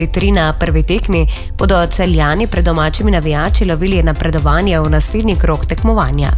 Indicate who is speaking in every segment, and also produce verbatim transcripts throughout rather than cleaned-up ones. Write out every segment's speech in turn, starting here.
Speaker 1: Tri na prvi tekmi bodo Celjani pred domačimi navijači lovili napredovanje v naslednji krog tekmovanja.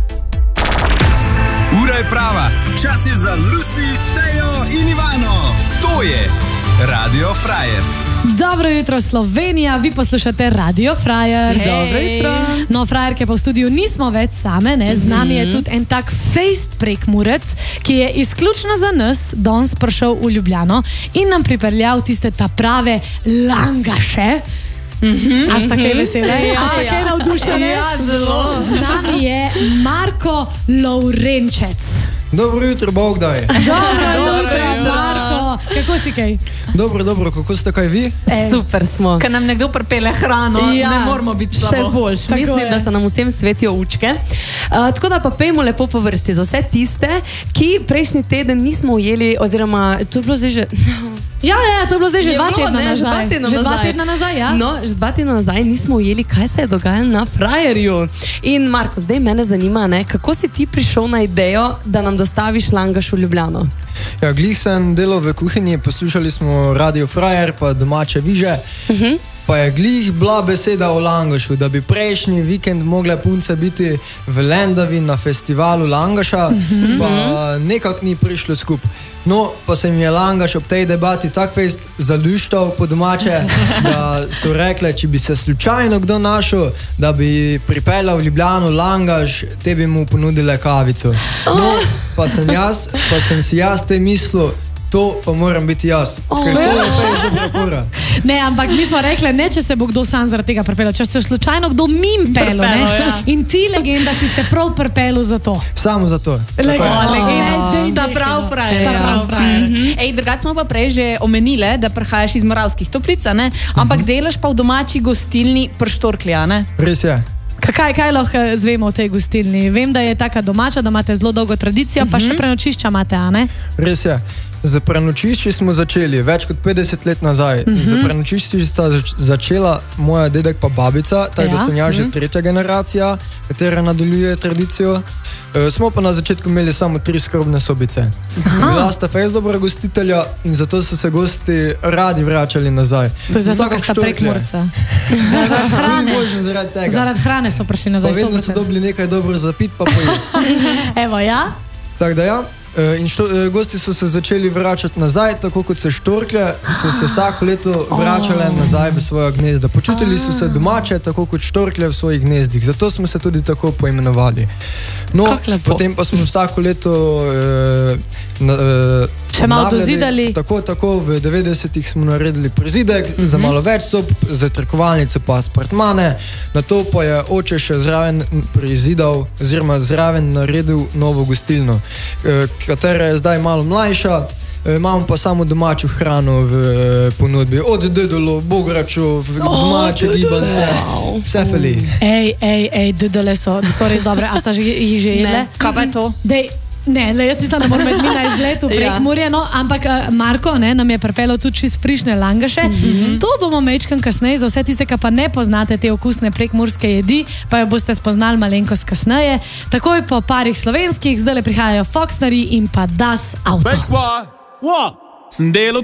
Speaker 2: Ura je prava, čas je za Lucy, Tejo in Ivano. To je Radio Frajer.
Speaker 3: Dobro jutro Slovenija, vi poslušate Radio Frajer.
Speaker 4: Hey. Dobro jutro.
Speaker 3: No, frajerke pa v studiu nismo več same, ne? Z nami je tudi en tak fejst Prekmurec, ki je izključno za nas danes prišel v Ljubljano in nam pripeljal tiste ta prave langaše. Mm-hmm, a sta kaj vesele?
Speaker 4: Ja,
Speaker 3: a sta kaj navdušene?
Speaker 4: Ja, zelo.
Speaker 3: Z nami je Marko Lovrenčec.
Speaker 5: Dobro jutro, Bog daj.
Speaker 3: Dobro, dobro jutro, Marko. Kako si kaj?
Speaker 5: Dobro, dobro, kako ste kaj vi?
Speaker 4: E, Super smo. Ker nam nekdo pripelje hrano, ja, ne moramo biti slabo. Še boljš. Mislim, je. da so nam vsem svetijo učke. Uh, tako da pa pejmo lepo po vrsti za vse tiste, ki prejšnji teden nismo ujeli, oziroma to je bilo zdaj že...
Speaker 3: Ja, ja, to je bilo zdaj že
Speaker 4: je
Speaker 3: dva
Speaker 4: bilo,
Speaker 3: tedna
Speaker 4: ne,
Speaker 3: nazaj.
Speaker 4: Že dva tedna
Speaker 3: že
Speaker 4: nazaj.
Speaker 3: Dva tedna nazaj, ja.
Speaker 4: No, že dva tedna nazaj nismo ujeli, kaj se je dogajalo na Frajerju. In Marko, zdaj mene zanima, ne, kako si ti prišel na idejo, da nam dostaviš langaš v Ljubljano?
Speaker 5: Ja, glih sem delal v kuhinji, poslušali smo Radio Frajer, pa domače viže. Uh-huh. Pa je glih bila beseda o langašu, da bi prejšnji vikend mogle punce biti v Lendavi na festivalu langaša, uh-huh. pa nekak ni prišlo skup. No, pa se mi je langaš ob tej debati tak fejst zaluštal po domače, da so rekle, če bi se slučajno kdo našel, da bi pripeljal v Ljubljano langaš, te bi mu ponudile kavico. No, pa sem jaz, pa sem si jaz te mislil, to pa moram biti jaz, ker to je fejst dobra fora.
Speaker 3: Ne, ampak mi smo rekli, ne, če se bo kdo sam zaradi tega pripeljal, če se slučajno kdo mim pelo, ne? Ja. In ti, legenda, si se prav pripeljal za to.
Speaker 5: Samo za to.
Speaker 4: Legenda, ta prav frajer. Ta prav frajer. Mm-hmm. Ej, drugače smo pa prej že omenile, da prihajaš iz Moravskih Toplic, ne? Ampak mm-hmm. delaš pa v domači gostilni pri Štorklji, ne?
Speaker 5: Res je.
Speaker 3: Kaj, kaj lahko zvemo o tej gostilni? Vem, da je taka domača, da imate zelo dolgo tradicijo, pa mm-hmm. še prenočišča imate, a ne?
Speaker 5: Res je. Z prenočišči smo začeli več kot petdeset let nazaj. Mm-hmm. Z prenočišči sta začela moja dedek pa babica, tako ja. da sem ja že mm-hmm. tretja generacija, katera nadaljuje tradicijo. E, smo pa na začetku imeli samo tri skrobne sobice. Aha. Bila sta fejst dobra gostitelja in zato so se gosti radi vračali nazaj.
Speaker 3: To je zato, ker sta Prekmurca. Zaradi hrane.
Speaker 5: Zaradi
Speaker 3: Zarad hrane so prišli nazaj.
Speaker 5: Pa vedno so dobili nekaj dobro za pit pa pojest.
Speaker 3: Evo, ja?
Speaker 5: Tako da ja. In što, gosti so se začeli vračati nazaj, tako kot se Štorklje, so se vsako leto vračale nazaj v svoja gnezda. Počutili so se domače, tako kot Štorklje v svojih gnezdih. Zato smo se tudi tako poimenovali. No, potem pa smo vsako leto eh, na, eh,
Speaker 3: še malo dozidali.
Speaker 5: Tako, tako, v devetdesetih smo naredili prizidek uh-huh. za malo več sob, za trkovalnico pa apartmane. Na to pa je oče še zraven prizidal, oziroma zraven naredil novo gostilno, eh, katera je zdaj malo mlajša. Imamo pa samo domačo hrano v ponudbi. Od dedolov, bogračov, domače oh, gibance, vse feli.
Speaker 3: Ej, ej, ej, dedole so, so res dobre. A sta že, jih že jedle?
Speaker 4: Kaj pa je to?
Speaker 3: Dej, ne, le, jaz mislim, da moram med mi na izletu Prekmurje, no, ampak Marko ne, nam je pripeljal tudi čist frišne langaše. Mm-hmm. To bomo mečkam kasneje, za vse tiste, ki pa ne poznate te okusne prekmurske jedi, pa jo boste spoznali malenkost kasneje. Takoj po parih slovenskih, zdaj le prihajajo Foxnari in pa Das Auto.
Speaker 2: What? Sem delal